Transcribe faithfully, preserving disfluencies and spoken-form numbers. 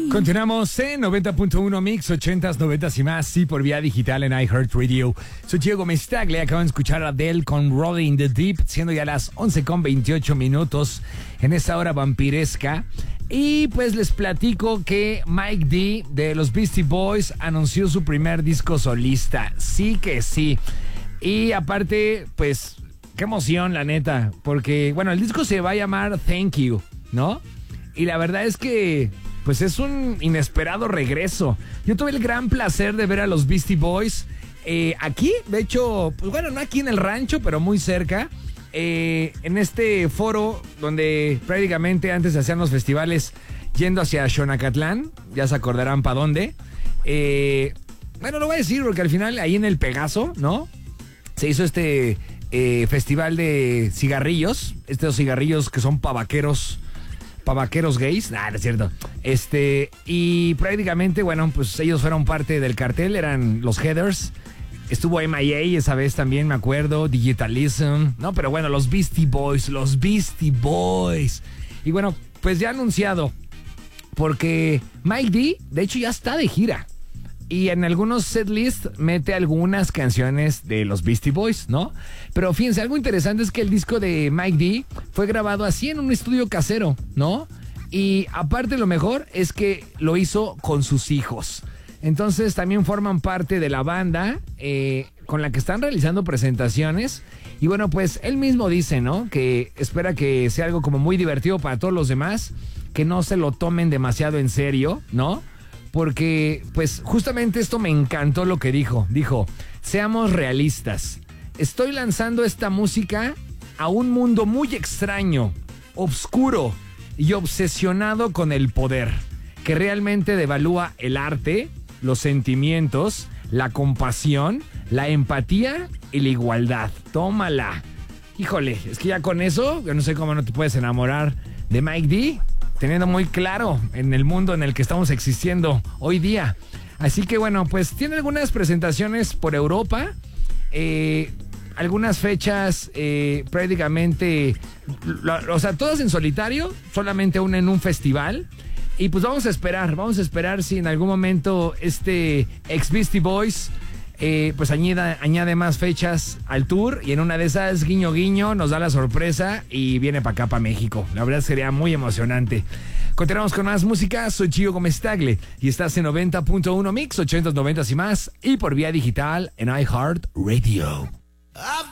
Continuamos en noventa punto uno Mix, ochentas, noventas y más, sí, por vía digital en iHeartRadio. Soy Diego Mestaglia, acaban de escuchar a Adele con Rolling in the Deep, siendo ya las once con veintiocho minutos en esta hora vampiresca. Y pues les platico que Mike D de los Beastie Boys anunció su primer disco solista. Sí que sí. Y aparte, pues, qué emoción, la neta. Porque, bueno, el disco se va a llamar Thank You, ¿no? Y la verdad es que, pues, es un inesperado regreso. Yo tuve el gran placer de ver a los Beastie Boys eh, aquí, de hecho, pues bueno, no aquí en el rancho, pero muy cerca. Eh, en este foro donde prácticamente antes se hacían los festivales yendo hacia Xonacatlán, ya se acordarán para dónde. Eh, bueno, lo voy a decir porque al final ahí en el Pegaso, ¿no? Se hizo este eh, festival de cigarrillos, estos cigarrillos que son pa' vaqueros, pa' vaqueros gays, nah, no es cierto. Este, y prácticamente, bueno, pues ellos fueron parte del cartel, eran los headers. Estuvo M I A esa vez también, me acuerdo, Digitalism, ¿no? Pero bueno, los Beastie Boys, los Beastie Boys. Y bueno, pues ya anunciado, porque Mike D, de hecho, ya está de gira. Y en algunos setlists mete algunas canciones de los Beastie Boys, ¿no? Pero fíjense, algo interesante es que el disco de Mike D fue grabado así en un estudio casero, ¿no? Y aparte lo mejor es que lo hizo con sus hijos. Entonces también forman parte de la banda eh, con la que están realizando presentaciones. Y bueno, pues él mismo dice, ¿no? Que espera que sea algo como muy divertido para todos los demás, que no se lo tomen demasiado en serio, ¿no? Porque pues justamente esto me encantó lo que dijo. Dijo, seamos realistas. Estoy lanzando esta música a un mundo muy extraño, oscuro y obsesionado con el poder, que realmente devalúa el arte, los sentimientos, la compasión, la empatía y la igualdad. Tómala. Híjole, es que ya con eso, yo no sé cómo no te puedes enamorar de Mike D, teniendo muy claro en el mundo en el que estamos existiendo hoy día. Así que bueno, pues tiene algunas presentaciones por Europa, eh, algunas fechas eh, prácticamente, lo, o sea, todas en solitario, solamente una en un festival. Y pues vamos a esperar, vamos a esperar si en algún momento este ex Beastie Boys eh, pues añada, añade más fechas al tour y en una de esas, guiño guiño, nos da la sorpresa y viene para acá, para México. La verdad sería muy emocionante. Continuamos con más música, soy Gio Gomestagle y estás en noventa punto uno Mix, ochentas, noventas y más y por vía digital en iHeartRadio.